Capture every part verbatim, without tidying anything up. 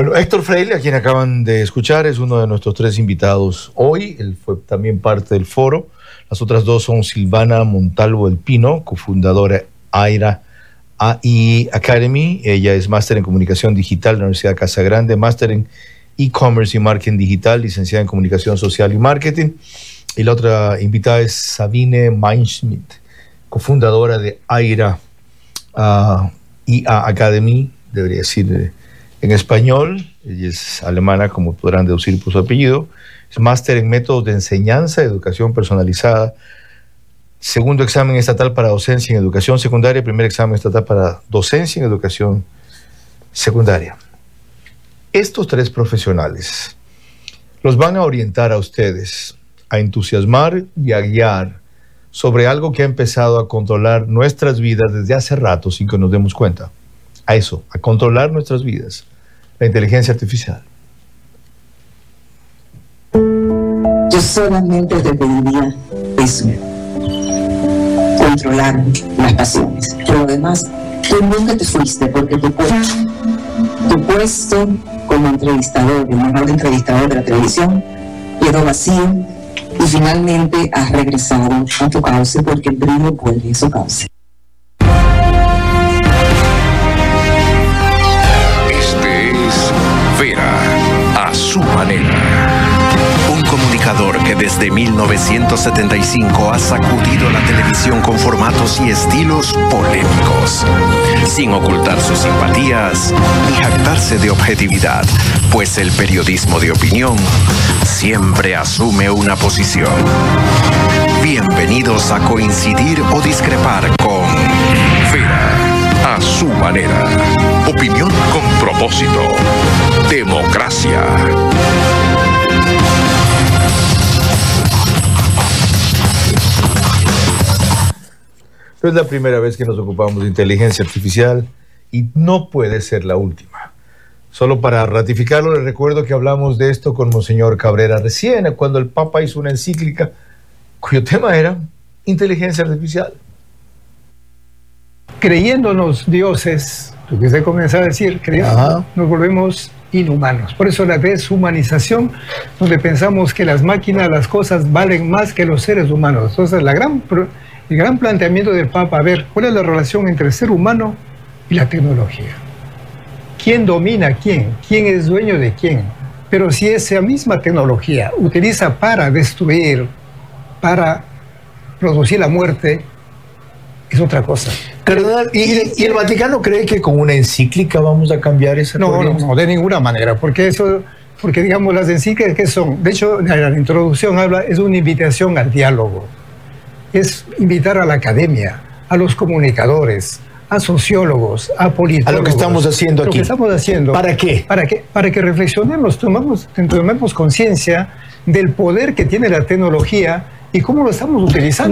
Bueno, Héctor Freile, a quien acaban de escuchar, es uno de nuestros tres invitados hoy. Él fue también parte del foro. Las otras dos son Silvana Montalvo del Pino, cofundadora de Aira A I Academy. Ella es máster en comunicación digital de la Universidad Casa Grande, máster en e-commerce y marketing digital, licenciada en comunicación social y marketing. Y la otra invitada es Sabine Meinschmidt, cofundadora de Aira uh, I A Academy, debería decir en español. Ella es alemana, como podrán deducir por su apellido. Es máster en métodos de enseñanza, educación personalizada, segundo examen estatal para docencia en educación secundaria, primer examen estatal para docencia en educación secundaria. Estos tres profesionales los van a orientar a ustedes, a entusiasmar y a guiar sobre algo que ha empezado a controlar nuestras vidas desde hace rato sin que nos demos cuenta. A eso, a controlar nuestras vidas, la inteligencia artificial. Yo solamente te pediría eso, controlar las pasiones. Pero además, tú nunca te fuiste porque tu puesto, tu puesto como entrevistador, el mejor entrevistador de la televisión, quedó vacío y finalmente has regresado a tu cauce porque el brillo vuelve a su cauce. Este es Vera, a su manera. Un comunicador que desde mil novecientos setenta y cinco ha sacudido la televisión con formatos y estilos polémicos, sin ocultar sus simpatías ni jactarse de objetividad, pues el periodismo de opinión siempre asume una posición. Bienvenidos a coincidir o discrepar con Vera, a su manera. Opinión con propósito. Democracia. No es la primera vez que nos ocupamos de inteligencia artificial y no puede ser la última. Solo para ratificarlo, les recuerdo que hablamos de esto con Monseñor Cabrera recién, cuando el Papa hizo una encíclica cuyo tema era inteligencia artificial. Creyéndonos dioses, lo que usted comenzaba a decir, creyendo, nos volvemos inhumanos. Por eso la deshumanización, donde pensamos que las máquinas, las cosas valen más que los seres humanos. Entonces, la gran, el gran planteamiento del Papa, a ver, ¿cuál es la relación entre el ser humano y la tecnología? ¿Quién domina a quién? ¿Quién es dueño de quién? Pero si esa misma tecnología utiliza para destruir, para producir la muerte, es otra cosa. Cardenal, ¿y, y el Vaticano cree que con una encíclica vamos a cambiar esa no, corriente? No, no, de ninguna manera, porque eso, porque digamos las encíclicas que son, de hecho la, la introducción habla, es una invitación al diálogo, es invitar a la academia, a los comunicadores, a sociólogos, a politólogos. A lo que estamos haciendo aquí. Lo que estamos haciendo. ¿Para qué? Para que, para que reflexionemos, tomemos, tomemos conciencia del poder que tiene la tecnología y cómo lo estamos utilizando.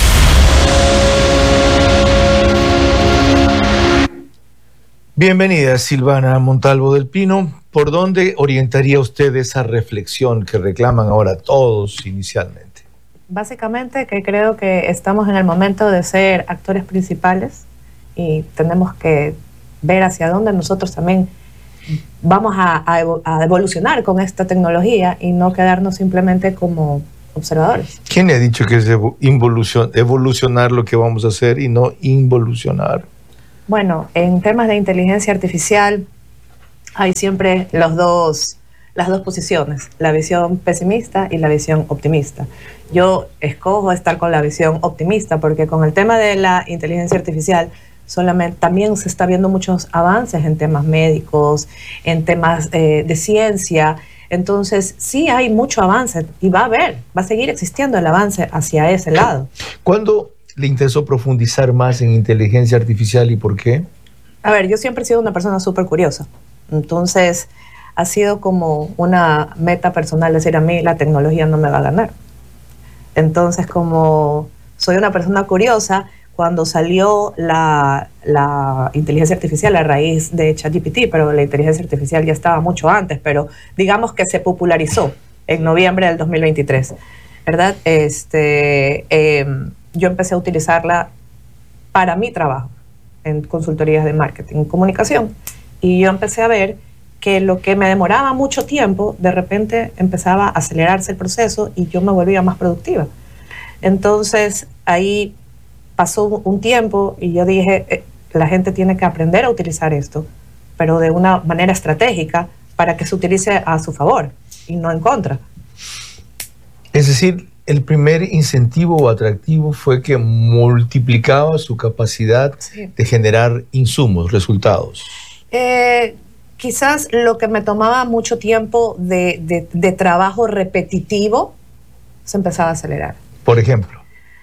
Bienvenida, Silvana Montalvo del Pino. ¿Por dónde orientaría usted esa reflexión que reclaman ahora todos inicialmente? Básicamente que creo que estamos en el momento de ser actores principales y tenemos que ver hacia dónde nosotros también vamos a, a evolucionar con esta tecnología y no quedarnos simplemente como observadores. ¿Quién le ha dicho que es evolucion, evolucionar lo que vamos a hacer y no involucionar? Bueno, en temas de inteligencia artificial hay siempre los dos, las dos posiciones, la visión pesimista y la visión optimista. Yo escojo estar con la visión optimista porque con el tema de la inteligencia artificial solamente, también se está viendo muchos avances en temas médicos, en temas eh, de ciencia. Entonces sí hay mucho avance y va a haber, va a seguir existiendo el avance hacia ese lado. ¿Cuándo le interesó profundizar más en inteligencia artificial y por qué? A ver, yo siempre he sido una persona súper curiosa. Entonces, ha sido como una meta personal decir, a mí la tecnología no me va a ganar. Entonces, como soy una persona curiosa, cuando salió la, la inteligencia artificial a raíz de ChatGPT, pero la inteligencia artificial ya estaba mucho antes, pero digamos que se popularizó en noviembre del dos mil veintitrés, ¿verdad? Este... Eh, yo empecé a utilizarla para mi trabajo en consultorías de marketing y comunicación. Y yo empecé a ver que lo que me demoraba mucho tiempo, de repente empezaba a acelerarse el proceso y yo me volvía más productiva. Entonces ahí pasó un tiempo y yo dije, eh, la gente tiene que aprender a utilizar esto, pero de una manera estratégica para que se utilice a su favor y no en contra. Es decir, el primer incentivo o atractivo fue que multiplicaba su capacidad sí. de generar insumos, resultados. Eh, quizás lo que me tomaba mucho tiempo de, de, de trabajo repetitivo se empezaba a acelerar. Por ejemplo.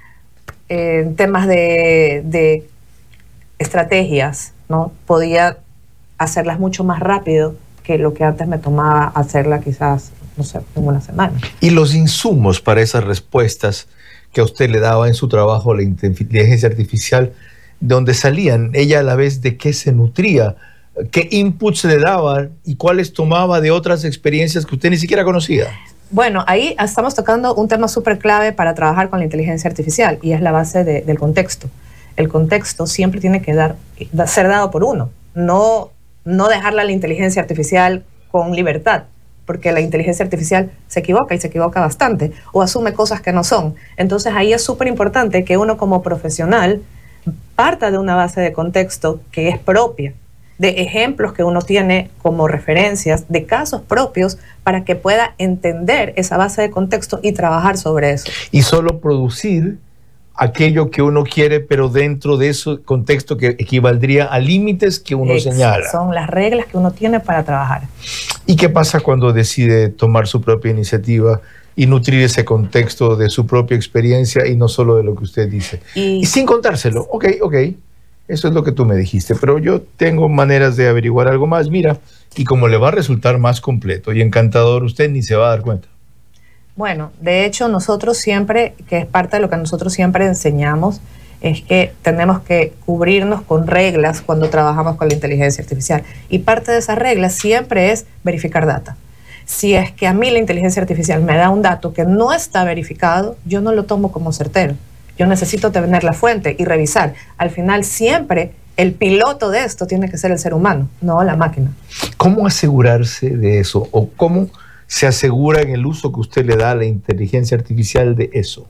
En eh, temas de, de estrategias, ¿no? Podía hacerlas mucho más rápido que lo que antes me tomaba hacerla quizás, no sé, en una semana. ¿Y los insumos para esas respuestas que a usted le daba en su trabajo la inteligencia artificial, de dónde salían? Ella a la vez de qué se nutría, qué inputs le daba y cuáles tomaba de otras experiencias que usted ni siquiera conocía. Bueno, ahí estamos tocando un tema súper clave para trabajar con la inteligencia artificial y es la base de, del contexto. El contexto siempre tiene que dar, ser dado por uno, no, no dejarle a la inteligencia artificial con libertad, porque la inteligencia artificial se equivoca y se equivoca bastante o asume cosas que no son. Entonces ahí es súper importante que uno como profesional parta de una base de contexto que es propia, de ejemplos que uno tiene como referencias, de casos propios, para que pueda entender esa base de contexto y trabajar sobre eso. Y solo producir aquello que uno quiere, pero dentro de ese contexto que equivaldría a límites que uno Exacto. señala. Son las reglas que uno tiene para trabajar. ¿Y qué pasa cuando decide tomar su propia iniciativa y nutrir ese contexto de su propia experiencia y no solo de lo que usted dice? Y, y sin contárselo, ok, ok. Eso es lo que tú me dijiste, pero yo tengo maneras de averiguar algo más, mira, y como le va a resultar más completo y encantador, usted ni se va a dar cuenta. Bueno, de hecho nosotros siempre, que es parte de lo que nosotros siempre enseñamos, es que tenemos que cubrirnos con reglas cuando trabajamos con la inteligencia artificial. Y parte de esas reglas siempre es verificar data. Si es que a mí la inteligencia artificial me da un dato que no está verificado, yo no lo tomo como certero. Yo necesito tener la fuente y revisar. Al final siempre el piloto de esto tiene que ser el ser humano, no la máquina. ¿Cómo asegurarse de eso? ¿O cómo se asegura en el uso que usted le da a la inteligencia artificial de eso?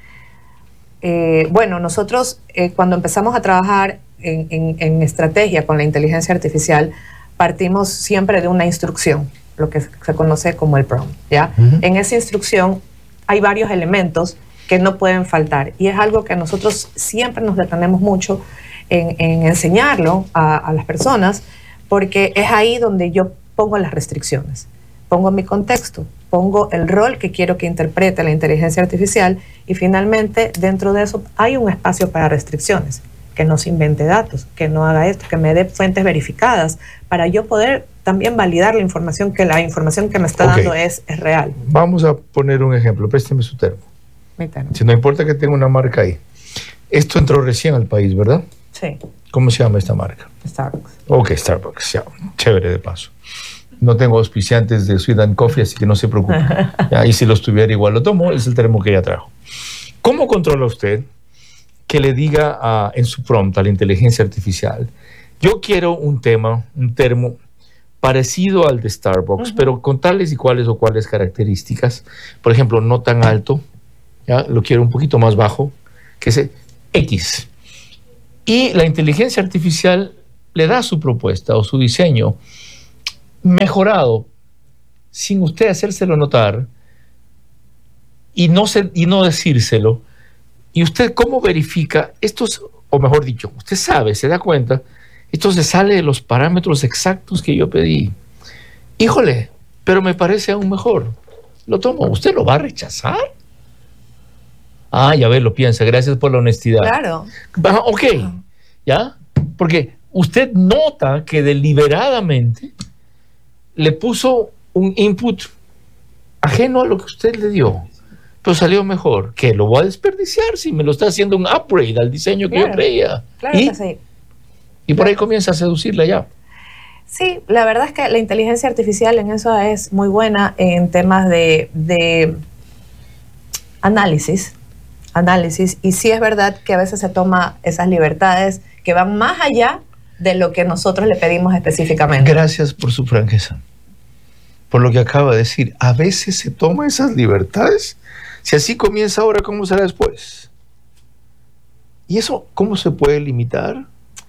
Eh, bueno, nosotros eh, cuando empezamos a trabajar en, en, en estrategia con la inteligencia artificial, partimos siempre de una instrucción, lo que se conoce como el prompt, ¿ya? Uh-huh. En esa instrucción hay varios elementos que no pueden faltar. Y es algo que nosotros siempre nos detenemos mucho en, en enseñarlo a, a las personas, porque es ahí donde yo pongo las restricciones. Pongo mi contexto, pongo el rol que quiero que interprete la inteligencia artificial y finalmente dentro de eso hay un espacio para restricciones. Que no se invente datos, que no haga esto, que me dé fuentes verificadas para yo poder también validar la información, que la información que me está okay. dando es, es real. Vamos a poner un ejemplo, présteme su termo. Si no importa que tenga una marca ahí. Esto entró recién al país, ¿verdad? Sí. ¿Cómo se llama esta marca? Starbucks. Ok, Starbucks, ya. Chévere de paso. No tengo auspiciantes de Sweet Coffee, así que no se preocupe. Ya, y si los tuviera igual lo tomo, es el termo que ella trajo. ¿Cómo controla usted que le diga a, en su prompt a la inteligencia artificial, yo quiero un tema, un termo parecido al de Starbucks, uh-huh. pero con tales y cuales o cuales características? Por ejemplo, no tan alto, ¿ya? Lo quiero un poquito más bajo, que es X. Y la inteligencia artificial le da su propuesta o su diseño mejorado, sin usted hacérselo notar y no, se, y no decírselo. ¿Y usted cómo verifica? Esto es, o mejor dicho, usted sabe, se da cuenta, esto se sale de los parámetros exactos que yo pedí. Híjole, pero me parece aún mejor. Lo tomo. ¿Usted lo va a rechazar? Ah, ya ve, lo piensa. Gracias por la honestidad. Claro. Ah, ok, ¿ya? Porque usted nota que deliberadamente le puso un input ajeno a lo que usted le dio, pero salió mejor. ¿Qué? ¿Lo voy a desperdiciar si me lo está haciendo un upgrade al diseño que claro, yo creía? Claro ¿Y? que sí. Y por ahí comienza a seducirla ya. Sí, la verdad es que la inteligencia artificial en eso es muy buena en temas de, de análisis, análisis, y sí es verdad que a veces se toma esas libertades que van más allá de lo que nosotros le pedimos específicamente. Gracias por su franqueza, por lo que acaba de decir. A veces se toma esas libertades. Si así comienza ahora, ¿cómo será después? ¿Y eso cómo se puede limitar?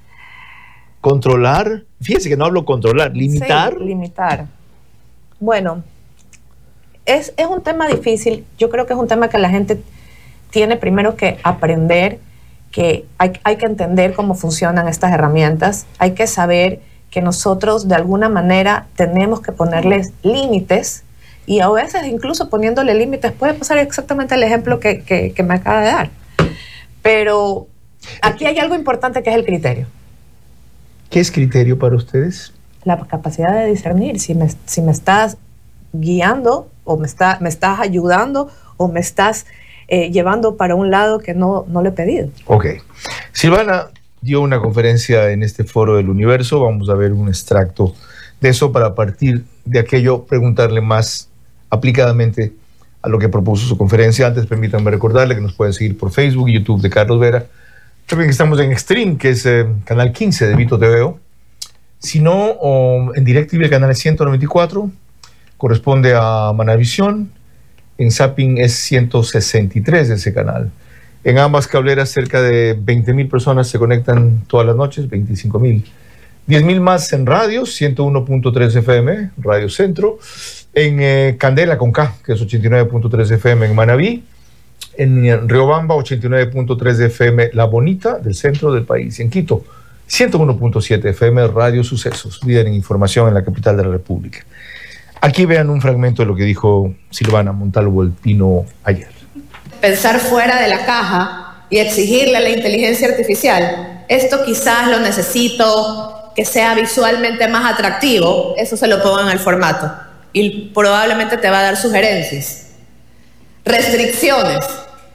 ¿Controlar? Fíjense que no hablo controlar, limitar. Sí, limitar. Bueno, es, es un tema difícil. Yo creo que es un tema que la gente tiene primero que aprender, que hay, hay que entender cómo funcionan estas herramientas. Hay que saber que nosotros de alguna manera tenemos que ponerles límites, y a veces incluso poniéndole límites puede pasar exactamente el ejemplo que, que, que me acaba de dar. Pero aquí hay algo importante que es el criterio. ¿Qué es criterio para ustedes? La capacidad de discernir si me, si me estás guiando o me, está, me estás ayudando o me estás eh, llevando para un lado que no, no le he pedido. Ok. Silvana dio una conferencia en este foro del universo. Vamos a ver un extracto de eso para, a partir de aquello, preguntarle más aplicadamente a lo que propuso su conferencia. Antes, permítanme recordarle que nos pueden seguir por Facebook y YouTube de Carlos Vera. También estamos en Extreme, que es eh, canal quince de Vito T V. Si no, o en DirecTV, el canal ciento noventa y cuatro, corresponde a Manavisión. En Zapping es ciento sesenta y tres de ese canal. En ambas cableras, cerca de veinte mil personas se conectan todas las noches, veinticinco mil. diez mil más en radio, ciento uno punto tres F M, Radio Centro. En eh, Candela con K, que es ochenta y nueve punto tres F M en Manabí. En Riobamba, ochenta y nueve punto tres F M, La Bonita, del centro del país. En Quito, ciento uno punto siete F M, Radio Sucesos, líder en información en la capital de la República. Aquí vean un fragmento de lo que dijo Silvana Montalvo El Pino ayer. Pensar fuera de la caja y exigirle a la inteligencia artificial, esto quizás lo necesito que sea visualmente más atractivo, eso se lo pongo en el formato y probablemente te va a dar sugerencias. Restricciones.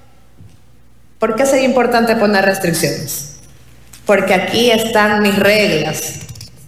¿Por qué es importante poner restricciones? Porque aquí están mis reglas.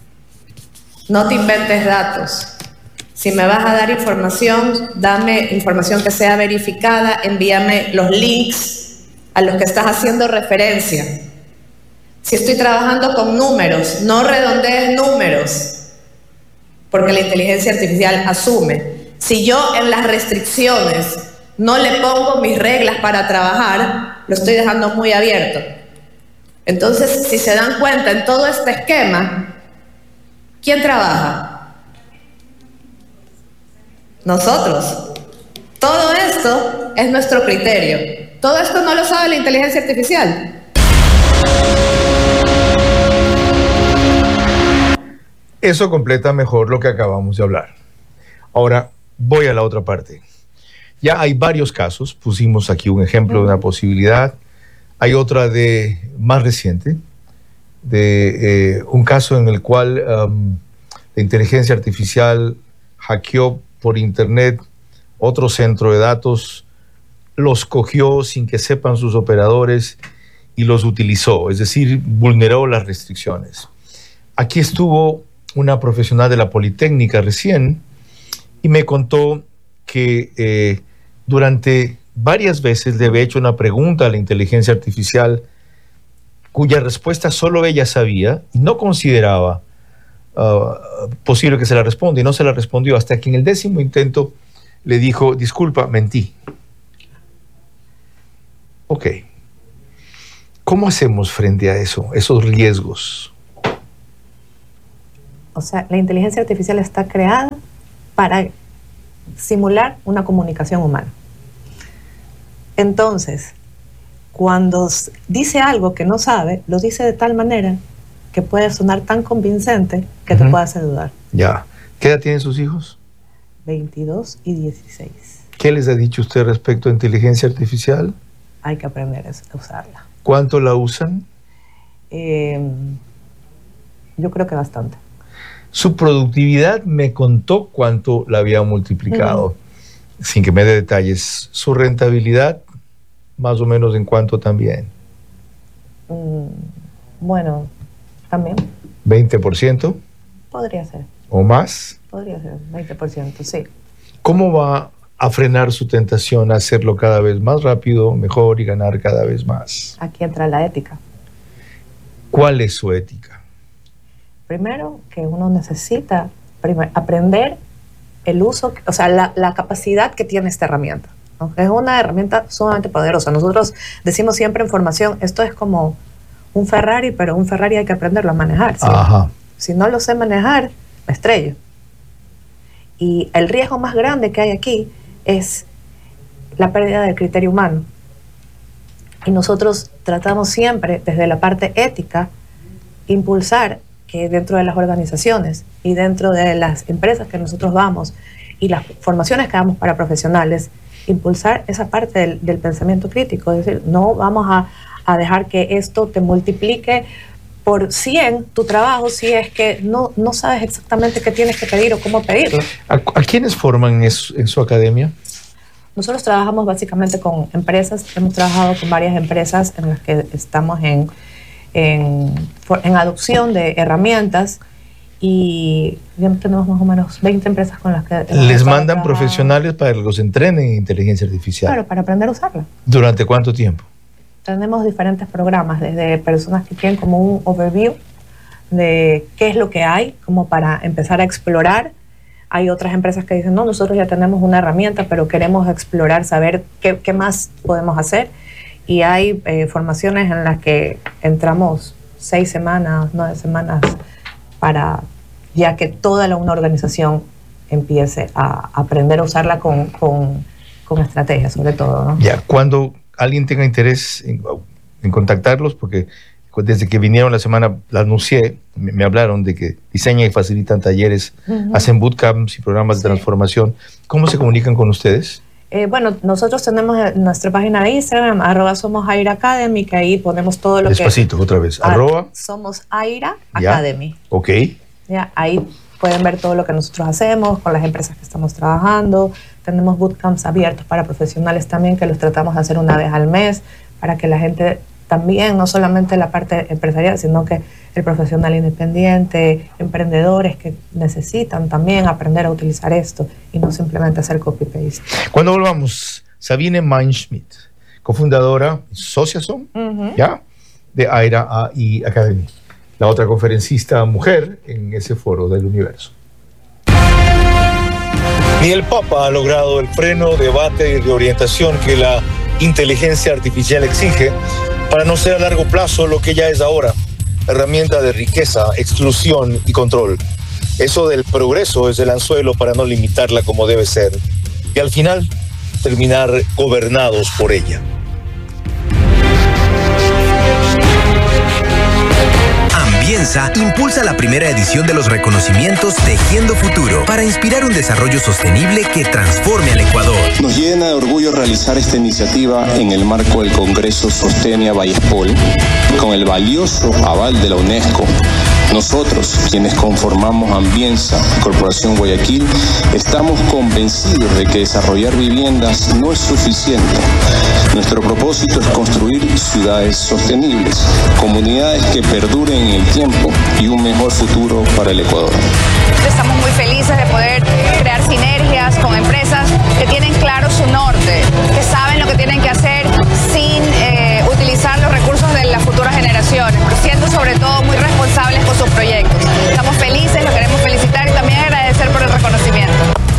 No te inventes datos. Si me vas a dar información, dame información que sea verificada, envíame los links a los que estás haciendo referencia. Si estoy trabajando con números, no redondees números, porque la inteligencia artificial asume. Si yo en las restricciones no le pongo mis reglas para trabajar, lo estoy dejando muy abierto. Entonces, si se dan cuenta en todo este esquema, ¿quién trabaja? Nosotros. Todo esto es nuestro criterio. Todo esto no lo sabe la inteligencia artificial. Eso completa mejor lo que acabamos de hablar. Ahora voy a la otra parte. Ya hay varios casos, pusimos aquí un ejemplo de una posibilidad. Hay otra de más reciente, de eh, un caso en el cual um, la inteligencia artificial hackeó por internet otro centro de datos, los cogió sin que sepan sus operadores y los utilizó, es decir, vulneró las restricciones. Aquí estuvo una profesional de la Politécnica recién y me contó que eh, durante varias veces le había hecho una pregunta a la inteligencia artificial cuya respuesta solo ella sabía y no consideraba uh, posible que se la responda, y no se la respondió hasta que en el décimo intento le dijo: disculpa, mentí. Ok. ¿Cómo hacemos frente a eso, esos riesgos? O sea, la inteligencia artificial está creada para simular una comunicación humana. Entonces, cuando dice algo que no sabe, lo dice de tal manera que puede sonar tan convincente que uh-huh. te puede hacer dudar. Ya. ¿Qué edad tienen sus hijos? veintidós y dieciséis. ¿Qué les ha dicho usted respecto a inteligencia artificial? Hay que aprender a usarla. ¿Cuánto la usan? Eh, yo creo que bastante. Su productividad me contó cuánto la había multiplicado, uh-huh. sin que me dé detalles. Su rentabilidad, más o menos en cuánto también. Mm, bueno, también. ¿veinte por ciento? Podría ser. ¿O más? Podría ser, veinte por ciento, sí. ¿Cómo va a frenar su tentación a hacerlo cada vez más rápido, mejor y ganar cada vez más? Aquí entra la ética. ¿Cuál es su ética? Primero, que uno necesita primer, aprender el uso, o sea, la, la capacidad que tiene esta herramienta, ¿no? Es una herramienta sumamente poderosa. Nosotros decimos siempre en formación, esto es como un Ferrari, pero un Ferrari hay que aprenderlo a manejar, ¿sí? Ajá. Si no lo sé manejar, me estrello. Y el riesgo más grande que hay aquí es la pérdida del criterio humano. Y nosotros tratamos siempre, desde la parte ética, impulsar que dentro de las organizaciones y dentro de las empresas que nosotros vamos y las formaciones que damos para profesionales, impulsar esa parte del, del pensamiento crítico. Es decir, no vamos a, a dejar que esto te multiplique por cien tu trabajo si es que no, no sabes exactamente qué tienes que pedir o cómo pedirlo. ¿A, a quiénes forman en su, en su academia? Nosotros trabajamos básicamente con empresas, hemos trabajado con varias empresas en las que estamos en, en, en adopción de herramientas y ya tenemos más o menos veinte empresas con las que... ¿Les mandan profesionales para que los entrenen en inteligencia artificial? Claro, para aprender a usarla. ¿Durante cuánto tiempo? Tenemos diferentes programas, desde personas que tienen como un overview de qué es lo que hay, como para empezar a explorar. Hay otras empresas que dicen, no, nosotros ya tenemos una herramienta, pero queremos explorar, saber qué, qué más podemos hacer. Y hay eh, formaciones en las que entramos seis semanas, nueve semanas, para ya que toda la, una organización empiece a aprender a usarla con, con, con estrategia, sobre todo, ¿no? Ya, cuando alguien tenga interés en, en contactarlos, porque desde que vinieron la semana, la anuncié, me, me hablaron de que diseñan y facilitan talleres, uh-huh. hacen bootcamps y programas sí. de transformación. ¿Cómo se comunican con ustedes? Eh, bueno, nosotros tenemos nuestra página de Instagram, arroba somos Aira Academy, que ahí ponemos todo lo Despacito, que... Despacito, otra vez, a, arroba. Somos Aira Academy. Ok. Ya, ahí pueden ver todo lo que nosotros hacemos con las empresas que estamos trabajando. Tenemos bootcamps abiertos para profesionales también, que los tratamos de hacer una vez al mes, para que la gente también, no solamente la parte empresarial, sino que el profesional independiente, emprendedores que necesitan también aprender a utilizar esto y no simplemente hacer copy-paste. Cuando volvamos, Sabine Meinschmidt, cofundadora, socia son, uh-huh. ¿ya? de Aira A I Academy, la otra conferencista mujer en ese foro del universo. Ni el Papa ha logrado el freno, debate y reorientación que la inteligencia artificial exige para no ser a largo plazo lo que ya es ahora, herramienta de riqueza, exclusión y control. Eso del progreso es el anzuelo para no limitarla como debe ser y al final terminar gobernados por ella. Ambienza impulsa la primera edición de los reconocimientos Tejiendo Futuro para inspirar un desarrollo sostenible que transforme al Ecuador. Nos llena de orgullo realizar esta iniciativa en el marco del Congreso Sostenia Vallespol, con el valioso aval de la UNESCO. Nosotros, quienes conformamos Ambienza, Corporación Guayaquil, estamos convencidos de que desarrollar viviendas no es suficiente. Nuestro propósito es construir ciudades sostenibles, comunidades que perduren en el tiempo y un mejor futuro para el Ecuador. Estamos muy felices de poder crear sinergias con empresas que tienen claro su norte, que saben lo que tienen que hacer sin eh, utilizar los recursos de las futuras generaciones, pero siendo sobre todo muy responsables con sus proyectos. Estamos felices, los queremos felicitar y también agradecer por el reconocimiento.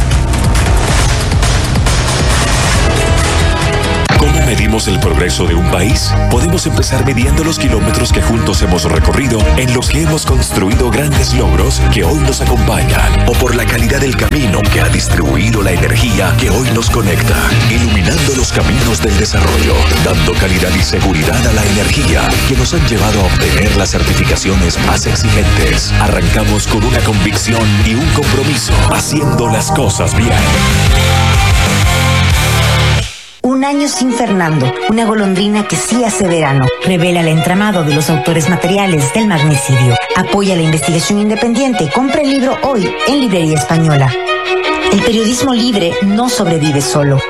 ¿Cómo medimos el progreso de un país? Podemos empezar midiendo los kilómetros que juntos hemos recorrido, en los que hemos construido grandes logros que hoy nos acompañan, o por la calidad del camino que ha distribuido la energía que hoy nos conecta, iluminando los caminos del desarrollo, dando calidad y seguridad a la energía que nos han llevado a obtener las certificaciones más exigentes. Arrancamos con una convicción y un compromiso, haciendo las cosas bien. Un año sin Fernando, una golondrina que sí hace verano. Revela el entramado de los autores materiales del magnicidio. Apoya la investigación independiente. Compra el libro hoy en Librería Española. El periodismo libre no sobrevive solo.